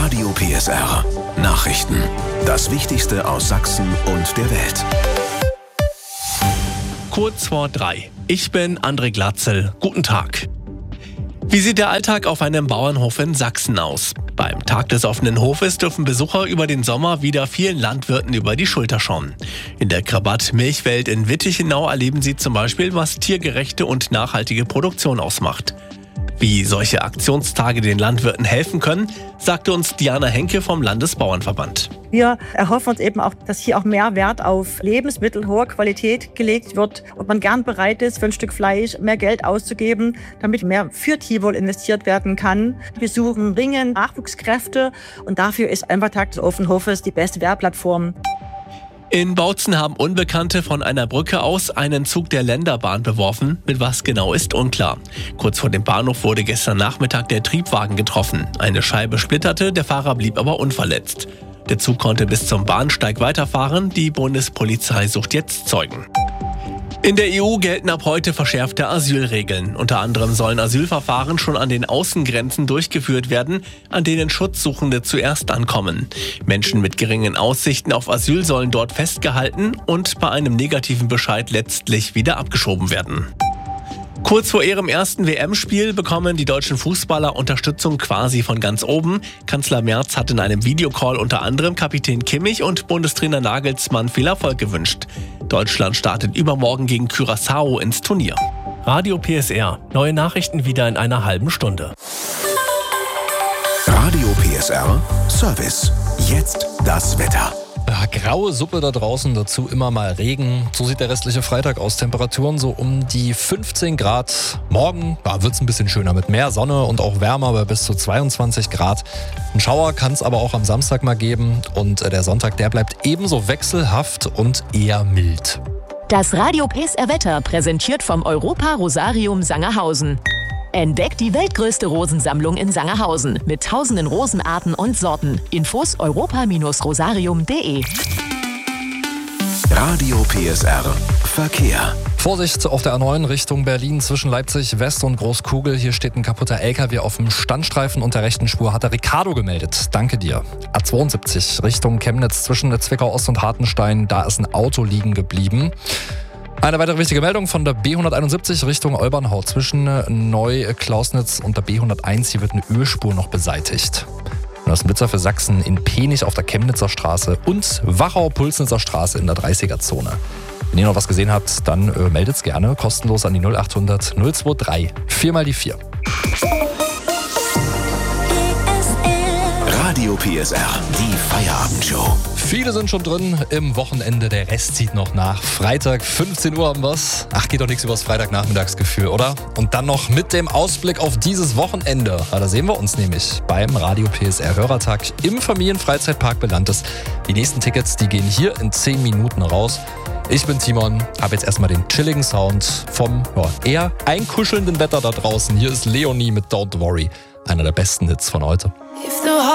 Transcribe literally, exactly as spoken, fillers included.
Radio P S R. Nachrichten. Das Wichtigste aus Sachsen und der Welt. Kurz vor drei. Ich bin André Glatzel. Guten Tag. Wie sieht der Alltag auf einem Bauernhof in Sachsen aus? Beim Tag des offenen Hofes dürfen Besucher über den Sommer wieder vielen Landwirten über die Schulter schauen. In der Krabat-Milchwelt in Wittichenau erleben sie zum Beispiel, was tiergerechte und nachhaltige Produktion ausmacht. Wie solche Aktionstage den Landwirten helfen können, sagte uns Diana Henke vom Landesbauernverband. Wir erhoffen uns eben auch, dass hier auch mehr Wert auf Lebensmittel hoher Qualität gelegt wird und man gern bereit ist, für ein Stück Fleisch mehr Geld auszugeben, damit mehr für Tierwohl investiert werden kann. Wir suchen dringend Nachwuchskräfte und dafür ist einfach Tag des offenen Hofes die beste Werbplattform. In Bautzen haben Unbekannte von einer Brücke aus einen Zug der Länderbahn beworfen. Mit was genau ist unklar. Kurz vor dem Bahnhof wurde gestern Nachmittag der Triebwagen getroffen. Eine Scheibe splitterte, der Fahrer blieb aber unverletzt. Der Zug konnte bis zum Bahnsteig weiterfahren. Die Bundespolizei sucht jetzt Zeugen. In der E U gelten ab heute verschärfte Asylregeln. Unter anderem sollen Asylverfahren schon an den Außengrenzen durchgeführt werden, an denen Schutzsuchende zuerst ankommen. Menschen mit geringen Aussichten auf Asyl sollen dort festgehalten und bei einem negativen Bescheid letztlich wieder abgeschoben werden. Kurz vor ihrem ersten W M-Spiel bekommen die deutschen Fußballer Unterstützung quasi von ganz oben. Kanzler Merz hat in einem Videocall unter anderem Kapitän Kimmich und Bundestrainer Nagelsmann viel Erfolg gewünscht. Deutschland startet übermorgen gegen Curaçao ins Turnier. Radio P S R. Neue Nachrichten wieder in einer halben Stunde. Radio P S R Service. Jetzt das Wetter. Ja, graue Suppe da draußen, dazu immer mal Regen. So sieht der restliche Freitag aus. Temperaturen so um die fünfzehn Grad. Morgen ja, wird es ein bisschen schöner mit mehr Sonne und auch wärmer bei bis zu zweiundzwanzig Grad. Ein Schauer kann es aber auch am Samstag mal geben. Und der Sonntag, der bleibt ebenso wechselhaft und eher mild. Das Radio P S R Wetter präsentiert vom Europa Rosarium Sangerhausen. Entdeckt die weltgrößte Rosensammlung in Sangerhausen mit tausenden Rosenarten und Sorten. Infos europa Bindestrich rosarium punkt de. Radio P S R Verkehr. Vorsicht auf der A neun Richtung Berlin zwischen Leipzig West und Großkugel. Hier steht ein kaputter L K W auf dem Standstreifen und der rechten Spur hat der Ricardo gemeldet. Danke dir. A zweiundsiebzig Richtung Chemnitz zwischen Zwickau Ost und Hartenstein. Da ist ein Auto liegen geblieben. Eine weitere wichtige Meldung von der B hunderteinundsiebzig Richtung Olbernhau zwischen Neu-Klausnitz und der B hunderteins. Hier wird eine Ölspur noch beseitigt. Und das ist ein Blitzer für Sachsen in Penich auf der Chemnitzer Straße und Wachau-Pulsnitzer Straße in der dreißiger-Zone. Wenn ihr noch was gesehen habt, dann äh, meldet's gerne kostenlos an die null achthundert null zweiundzwanzig vier mal die vier. Radio P S R, die Feierabendshow. Viele sind schon drin im Wochenende, der Rest zieht noch nach. Freitag, fünfzehn Uhr haben wir's. Ach, geht doch nichts übers Freitagnachmittagsgefühl, oder? Und dann noch mit dem Ausblick auf dieses Wochenende. Ja, da sehen wir uns nämlich beim Radio P S R Hörertag im Familienfreizeitpark Belantes. Die nächsten Tickets, die gehen hier in zehn Minuten raus. Ich bin Timon, habe jetzt erstmal den chilligen Sound vom ja, eher einkuschelnden Wetter da draußen. Hier ist Leonie mit Don't Worry, einer der besten Hits von heute.